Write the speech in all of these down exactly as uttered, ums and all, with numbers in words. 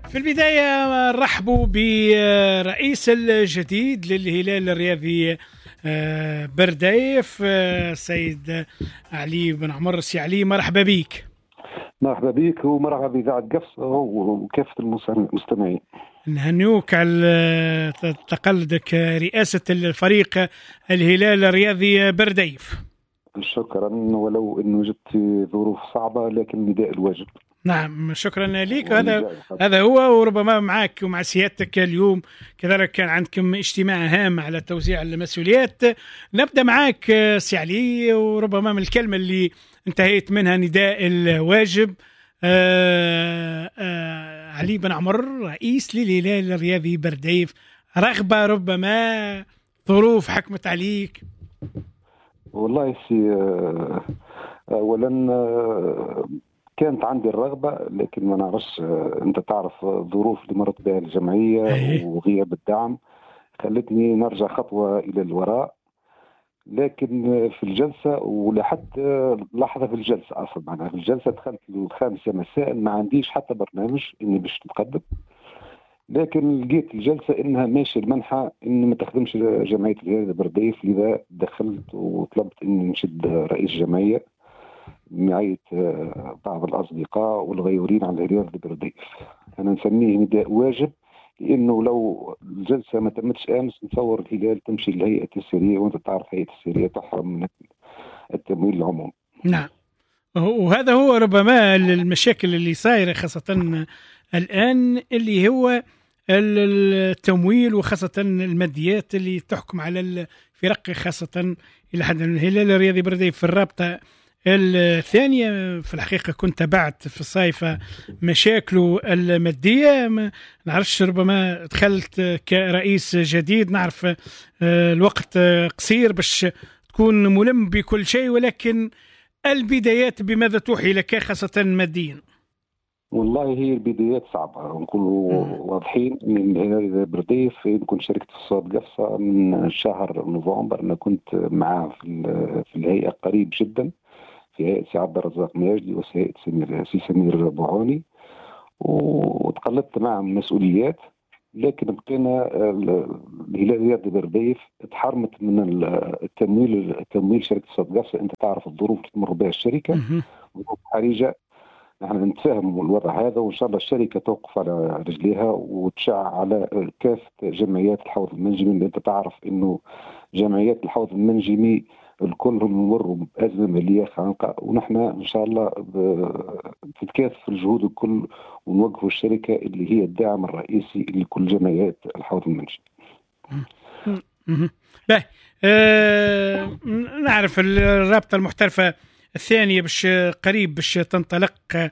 في البداية نرحبوا برئيس الجديد للهلال الرياضي برديف السيد علي بن عمر. سي علي، مرحبا بك. مرحبا بك ومرحبا بإذاعة قفص وكافة المستمعين. نهنيوك على تقلدك رئاسة الفريق الهلال الرياضي برديف. شكرا، ولو أنه جت ظروف صعبة لكن نداء الواجب. نعم، شكرا لك. هذا هذا هو، وربما معك ومع سيادتك اليوم كذلك كان عندكم اجتماع هام على توزيع المسؤوليات. نبدأ معك سي علي، وربما من الكلمة اللي انتهيت منها نداء الواجب. آآ آآ علي بن عمر رئيس للهلال الرياضي برديف، رغبة ربما ظروف حكمت عليك؟ والله سي أولا كانت عندي الرغبة، لكن ما نعرفش، أنت تعرف الظروف اللي مرت بها الجمعية وغياب الدعم خلتني نرجع خطوة إلى الوراء. لكن في الجلسة ولحد لحظة في الجلسة أصلا معنا في الجلسة دخلت الخامسة مساء ما عنديش حتى برنامج إني باش نتقدم، لكن لقيت الجلسة إنها ماشي المنحة إن ما تخدمش جمعية الهلال برديف، لذا دخلت وطلبت إني نشد رئيس جمعية معية بعض الأصدقاء والغيورين على الهلال برديف. أنا نسميه نداء واجب، لأنه لو الجلسة ما تمتش أمس نتصور الهلال تمشي للهيئة التسييرية، وأنت تعرف هيئة التسييرية تحرم من التمويل العمومي. نعم، وهذا هو ربما المشاكل اللي صايرة خاصة الآن، اللي هو التمويل وخاصة الماديات اللي تحكم على الفرق، خاصة إلى حد الهلال الرياضي برديف في الرابطة الثانية. في الحقيقة كنت تابعت في الصيف مشاكله المادية، ما نعرفش، ربما دخلت كرئيس جديد، نعرف الوقت قصير باش تكون ملم بكل شيء، ولكن البدايات بماذا توحي لك خاصة ماديا؟ والله هي البدايات صعبة، نكون واضحين. من الهلال برديف كنت شاركت في صوت قفصة من شهر نوفمبر، أنا كنت معاه في, في الهيئة قريب جدا، في هيئة سي عبد الرزاق مياجدي وهيئة سي سمير بوعوني، وتقلدت معهم مسؤوليات. لكن بقينا الهلال الرياضي برديف تحرمت من التمويل التمويل شركة صوت قفصة. أنت تعرف الظروف اللي تمر بها الشركة، ظروف حرجة. نحن نتفاهم الوضع هذا، وإن شاء الله الشركة توقف على رجليها وتشع على كافة جمعيات الحوض المنجمي، اللي أنت تعرف إنه جمعيات الحوض المنجمي الكلهم يمروا بأزمة مالية خانقة، ونحن إن شاء الله تتكاثف الجهود الكل ونوقفوا الشركة اللي هي الداعم الرئيسي لكل جمعيات الحوض المنجمي. لا أه نعرف الرابطة المحترفة الثانية باش قريب باش تنطلق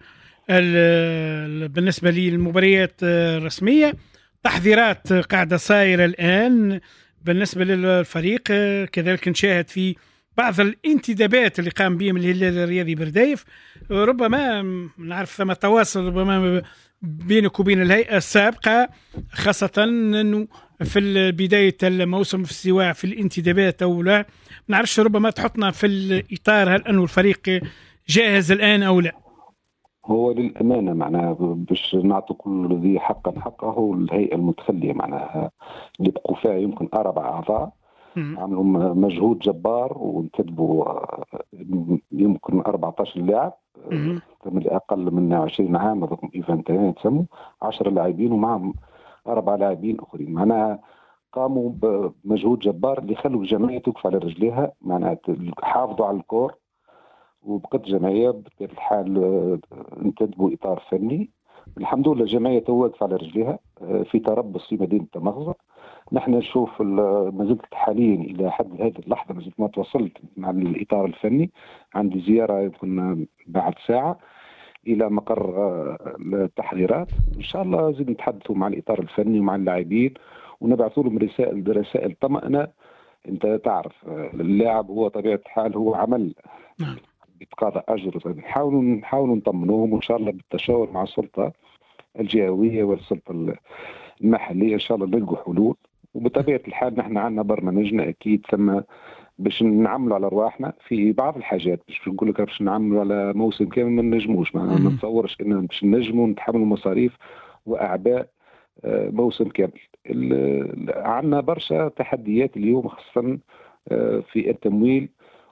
بالنسبة للمباريات الرسمية، تحضيرات قاعدة صايرة الآن بالنسبة للفريق. كذلك نشاهد في بعض الانتدابات اللي قام بهم الهلال الرياضي برديف، ربما نعرف ثم تواصل ربما بينك وبين الهيئة السابقة، خاصة أنه في بداية الموسم في السواء في الانتدابات أو لا، نعرفش ربما تحطنا في الإطار، هل أنه الفريق جاهز الآن أو لا؟ هو للأمانة معناها باش نعطي كل ذي حقا حقه، الهيئة المتخلية معناها اللي بقوا فيها يمكن أربع أعضاء عملوا مجهود جبار وانتدبوا يمكن أربعة عشر لاعب من أقل من عشرين عام، هذوكم إيفنتين يتسموا عشرة لاعبين ومعهم أربع لاعبين أخرين. معناها قاموا بمجهود جبار اللي خلوا الجمعية توقف على رجليها، معناها حافظوا على الكور، وبقت جمعية بطبيعة الحال انتدبوا إطار فني. الحمد لله الجمعية توقف على رجليها في تربص في مدينة تمغزة. نحن نشوف ما زلت حاليا إلى حد هذه اللحظة ما زلت ما توصلت مع الإطار الفني، عندي زيارة يمكن بعد ساعة إلى مقر التحضيرات. إن شاء الله زين نتحدثوا مع الإطار الفني ومع اللاعبين ونبعثوا لهم رسائل برسائل طمأنة. أنت تعرف اللاعب هو طبيعة الحال هو عمل بتقاضى أجر، نحاولوا نحاولوا نطمنوهم، وإن شاء الله بالتشاور مع السلطة الجهوية والسلطة المحلية إن شاء الله نلقوا حلول. وبطبيعة الحال نحن عندنا برنامجنا أكيد ثم باش نعملوا على أرواحنا في بعض الحاجات، باش نقول لك باش نعملوا على موسم كامل ما نجموش، ما نتصورش إن باش نجموا نتحملوا مصاريف وأعباء موسم كامل. عندنا برشا تحديات اليوم خاصة في التمويل،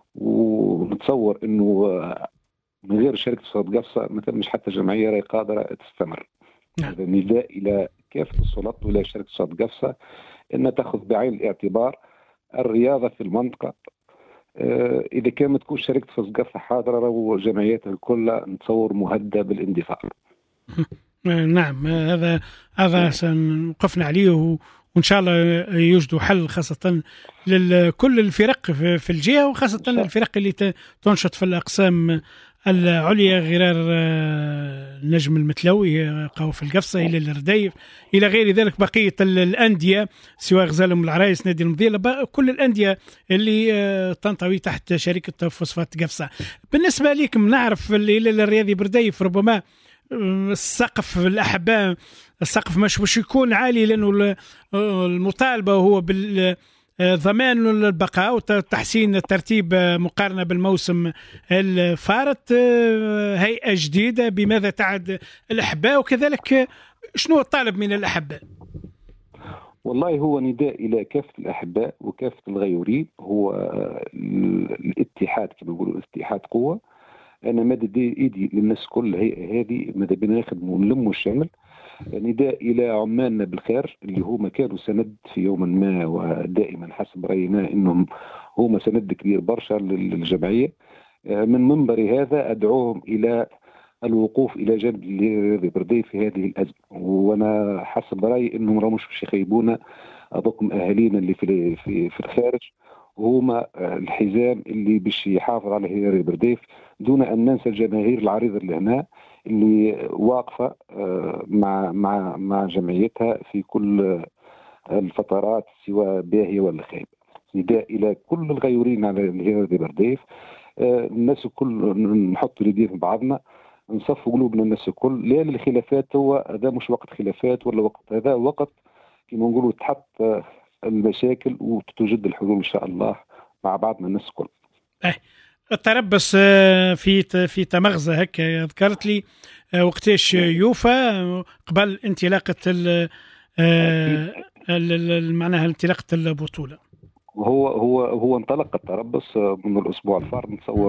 ونتصور أنه من غير شركة صاد قفصة ما تمش حتى جمعية راهي قادرة تستمر. هذا نداء إلى كافة السلطات وإلى شركة صاد قفصة أن تأخذ بعين الاعتبار الرياضة في المنطقة. إذا كان ما تكون شركة صاد قفصة حاضرة وجمعياتها كلها نتصور مهددة بالاندثار. نعم، هذا هذا سنوقفنا عليه، وإن شاء الله يوجدوا حل خاصة لكل الفرق في الجهة، وخاصة الفرق اللي تنشط في الأقسام العليا، غرار النجم المتلوي، قوف القفصة، إلى الرديف، إلى غير ذلك بقية الأندية سواء غزالهم العرايس، نادي المضيلة، كل الأندية اللي تنطوي تحت شركة فوسفات قفصة. بالنسبة لكم نعرف إلى الرياضي برديف ربما السقف الأحباء السقف مش مش يكون عالي، لأنه المطالبة هو بالضمان البقاء وتحسين الترتيب مقارنة بالموسم الفارط. هيئة جديدة بماذا تعد الأحباء، وكذلك شنو الطالب من الأحباء؟ والله هو نداء إلى كافة الأحباء وكافة الغيورين، هو الاتحاد كما يقولوا اتحاد قوة. أنا مدد إيدي للناس كل هيئة هذه ماذا بنا نخدموا ونلموا الشمل. نداء إلى عمالنا بالخارج اللي هما كانوا سند في يوم ما، ودائما حسب رأينا إنهم هما سند كبير برشا للجمعية. من منبري هذا أدعوهم إلى الوقوف إلى جانب الرياضي برديف في هذه الأزمة، وأنا حسب رأيي إنهم راهمش باش يخيبونا أبوكم أهالينا اللي في في في الخارج، وهما الحزام اللي باش يحافظ على الرياضي برديف، دون أن ننسى الجماهير العريضة اللي هنا اللي واقفة مع مع مع جمعيتها في كل الفترات سواء باهية ولا خايبة. نداء إلى كل الغيورين على الرياضي برديف، الناس الكل نحط اليدين في بعضنا، نصفوا قلوبنا الناس الكل، لا للخلافات. هو هذا مش وقت خلافات ولا وقت، هذا وقت كما نقولوا تحط المشاكل وتوجد الحلول ان شاء الله مع بعضنا الناس الكل. اه التربص في في تمغزه هكا ذكرت لي وقتاش يوفى قبل انطلاقه معناها انطلاقه البطوله. هو هو هو انطلق التربص من الاسبوع الفارط نتصور